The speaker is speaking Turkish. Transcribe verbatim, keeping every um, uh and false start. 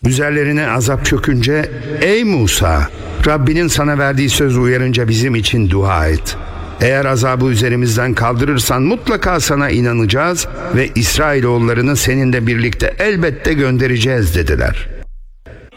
Üzerlerine azap çökünce, ey Musa, Rabbinin sana verdiği söz uyarınca bizim için dua et. Eğer azabı üzerimizden kaldırırsan mutlaka sana inanacağız ve İsrailoğullarını seninle birlikte elbette göndereceğiz dediler.